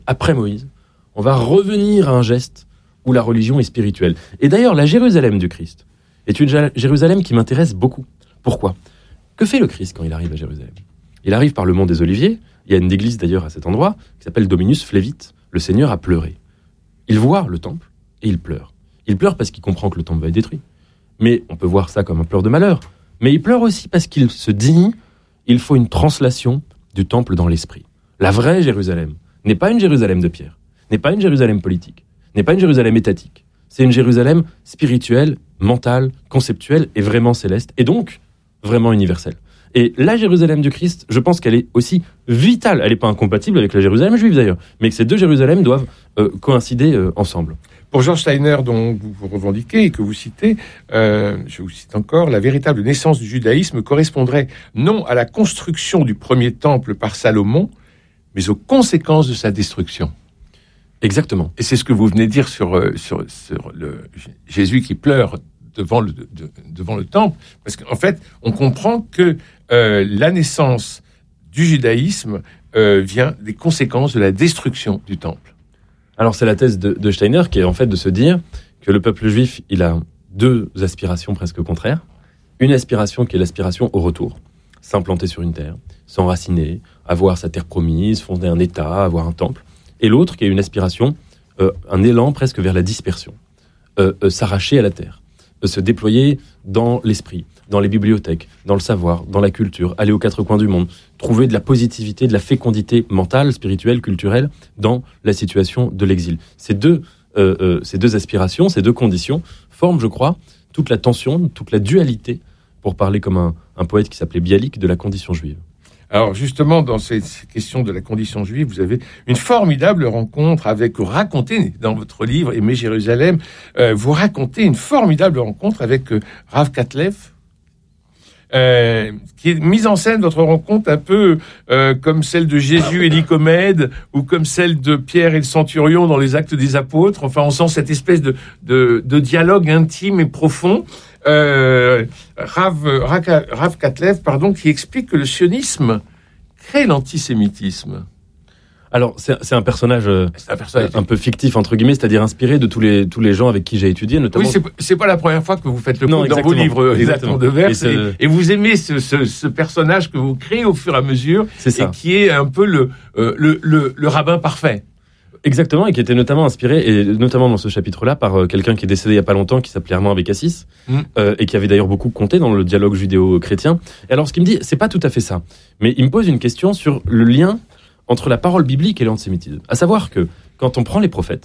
après Moïse, on va revenir à un geste où la religion est spirituelle. Et d'ailleurs, la Jérusalem du Christ est une Jérusalem qui m'intéresse beaucoup. Pourquoi ? Que fait le Christ quand il arrive à Jérusalem ? Il arrive par le mont des Oliviers. Il y a une église d'ailleurs à cet endroit qui s'appelle Dominus Flevit. Le Seigneur a pleuré. Il voit le temple et il pleure. Il pleure parce qu'il comprend que le temple va être détruit. Mais on peut voir ça comme un pleur de malheur. Mais il pleure aussi parce qu'il se dit il faut une translation du temple dans l'esprit. La vraie Jérusalem n'est pas une Jérusalem de pierre, n'est pas une Jérusalem politique, n'est pas une Jérusalem étatique. C'est une Jérusalem spirituelle, mentale, conceptuelle et vraiment céleste, et donc vraiment universelle. Et la Jérusalem du Christ, je pense qu'elle est aussi vitale. Elle n'est pas incompatible avec la Jérusalem juive d'ailleurs, mais que ces deux Jérusalem doivent coïncider ensemble. Pour Georges Steiner, dont vous revendiquez et que vous citez, je vous cite encore, la véritable naissance du judaïsme correspondrait non à la construction du premier temple par Salomon, mais aux conséquences de sa destruction. Exactement. Et c'est ce que vous venez de dire sur le Jésus qui pleure devant le temple, parce qu'en fait, on comprend que la naissance du judaïsme vient des conséquences de la destruction du temple. Alors c'est la thèse de Steiner qui est en fait de se dire que le peuple juif, il a deux aspirations presque contraires. Une aspiration qui est l'aspiration au retour, s'implanter sur une terre, s'enraciner, avoir sa terre promise, fonder un État, avoir un temple. Et l'autre qui est une aspiration, un élan presque vers la dispersion, s'arracher à la terre, se déployer dans l'esprit, dans les bibliothèques, dans le savoir, dans la culture, aller aux quatre coins du monde, trouver de la positivité, de la fécondité mentale, spirituelle, culturelle dans la situation de l'exil. Ces deux aspirations, ces deux conditions forment, je crois, toute la tension, toute la dualité, pour parler comme un poète qui s'appelait Bialik, de la condition juive. Alors justement, dans ces questions de la condition juive, vous avez une formidable rencontre vous racontez dans votre livre Aimer Jérusalem, vous racontez une formidable rencontre avec Rav Katlev, qui est mise en scène, votre rencontre, un peu comme celle de Jésus et Nicomède, ou comme celle de Pierre et le centurion dans les Actes des Apôtres. Enfin, on sent cette espèce de dialogue intime et profond. Rav Katlev, qui explique que le sionisme crée l'antisémitisme. Alors, c'est un personnage un peu fictif, entre guillemets, c'est-à-dire inspiré de tous les gens avec qui j'ai étudié, notamment... Oui, c'est pas la première fois que vous faites le coup dans vos livres, exactement, de vers, et vous aimez ce personnage que vous créez au fur et à mesure, et qui est un peu le rabbin parfait. Exactement, et qui était notamment inspiré, et notamment dans ce chapitre-là, par quelqu'un qui est décédé il n'y a pas longtemps, qui s'appelait Armand Bécassis, et qui avait d'ailleurs beaucoup compté dans le dialogue judéo-chrétien. Et alors, ce qu'il me dit, c'est pas tout à fait ça, mais il me pose une question sur le lien entre la parole biblique et l'antisémitisme. À savoir que, quand on prend les prophètes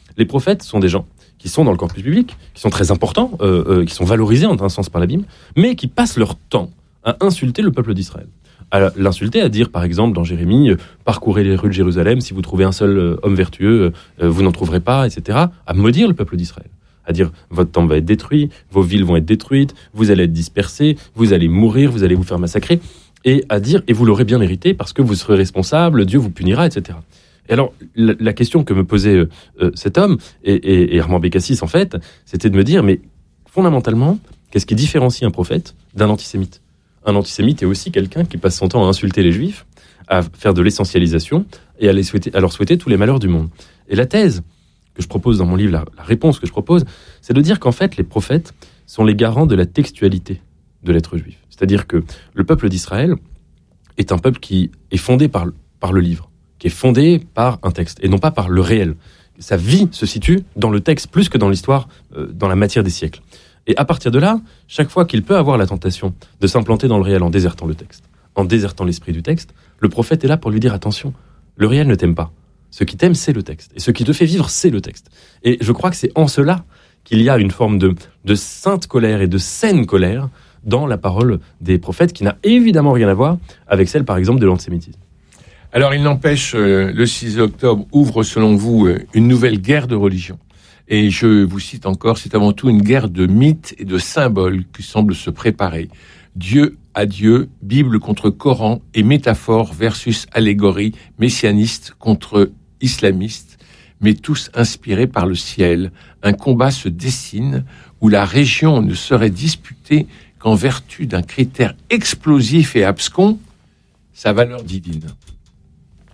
sont des gens qui sont dans le corpus biblique, qui sont très importants, qui sont valorisés en un sens par la Bible, mais qui passent leur temps à insulter le peuple d'Israël. À l'insulter, à dire, par exemple, dans Jérémie, parcourez les rues de Jérusalem, si vous trouvez un seul homme vertueux, vous n'en trouverez pas, etc. À maudire le peuple d'Israël. À dire, votre temple va être détruit, vos villes vont être détruites, vous allez être dispersés, vous allez mourir, vous allez vous faire massacrer. Et à dire, et vous l'aurez bien mérité, parce que vous serez responsable, Dieu vous punira, etc. Et alors, la question que me posait cet homme, et Armand Bécassis, en fait, c'était de me dire, mais fondamentalement, qu'est-ce qui différencie un prophète d'un antisémite ? Un antisémite est aussi quelqu'un qui passe son temps à insulter les juifs, à faire de l'essentialisation, et à leur souhaiter tous les malheurs du monde. Et la thèse que je propose dans mon livre, la réponse que je propose, c'est de dire qu'en fait, les prophètes sont les garants de la textualité de l'être juif. C'est-à-dire que le peuple d'Israël est un peuple qui est fondé par le livre, qui est fondé par un texte, et non pas par le réel. Sa vie se situe dans le texte plus que dans l'histoire, dans la matière des siècles. Et à partir de là, chaque fois qu'il peut avoir la tentation de s'implanter dans le réel en désertant le texte, en désertant l'esprit du texte, le prophète est là pour lui dire attention, le réel ne t'aime pas. Ce qui t'aime, c'est le texte. Et ce qui te fait vivre, c'est le texte. Et je crois que c'est en cela qu'il y a une forme de sainte colère et de saine colère dans la parole des prophètes, qui n'a évidemment rien à voir avec celle, par exemple, de l'antisémitisme. Alors, il n'empêche, le 6 octobre ouvre, selon vous, une nouvelle guerre de religion. Et je vous cite encore, c'est avant tout une guerre de mythes et de symboles qui semble se préparer. Dieu à Dieu, Bible contre Coran et métaphore versus allégorie, messianiste contre islamiste, mais tous inspirés par le ciel. Un combat se dessine où la région ne serait disputée qu'en vertu d'un critère explosif et abscon, sa valeur divine.